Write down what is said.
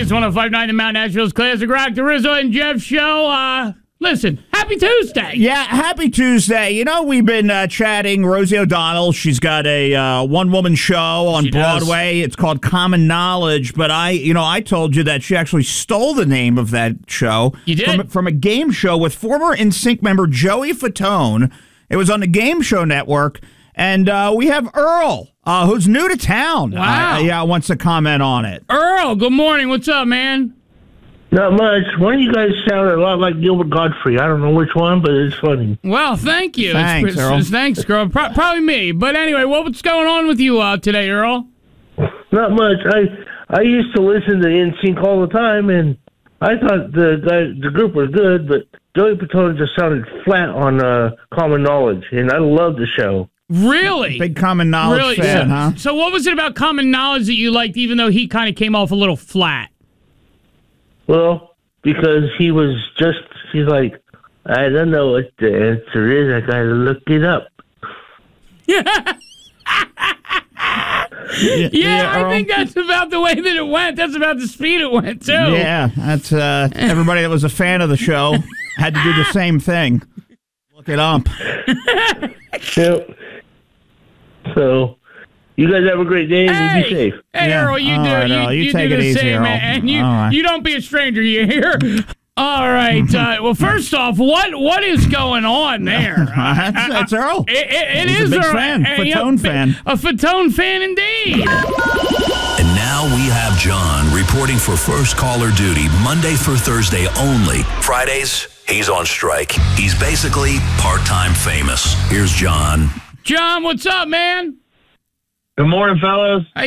It's 105.9 The Mount Nashville's Classic Rock, the Rizzo and Jeff show. Listen, happy Tuesday. Yeah, happy Tuesday. You know, we've been chatting. Rosie O'Donnell, she's got a one-woman show on Broadway. It's called Common Knowledge, but I told you that she actually stole the name of that show. You did? From a game show with former NSYNC member Joey Fatone. It was on the Game Show Network, and we have Earl, who's new to town. Wow. Wants to comment on it. Earl, good morning. What's up, man? Not much. One of you guys sounded a lot like Gilbert Godfrey. I don't know which one, but it's funny. Well, thank you. Thanks, Earl. Thanks, girl. Probably me. But anyway, what's going on with you today, Earl? Not much. I used to listen to NSYNC all the time, and I thought the group was good, but Joey Fatone just sounded flat on Common Knowledge, and I loved the show. Really? Big Common Knowledge fan, huh? So what was it about Common Knowledge that you liked, even though he kind of came off a little flat? Well, because he's like, I don't know what the answer is. I gotta look it up. Yeah, I think that's about the way that it went. That's about the speed it went, too. Yeah, that's everybody that was a fan of the show had to do the same thing. Look it up. Yep. So, you guys have a great day and be safe. Hey, Yeah. Earl, you All do right, Earl, you take do it the easy, same, Earl. man. And All right. you don't be a stranger, you hear? All right. Well, first off, what is going on there? That's Earl. It He's is a big Earl. fan, Fatone fan. A Fatone fan indeed. And now we have John reporting for first caller duty Monday through Thursday only. Fridays, he's on strike. He's basically part-time famous. Here's John. John, what's up, man? Good morning, fellas.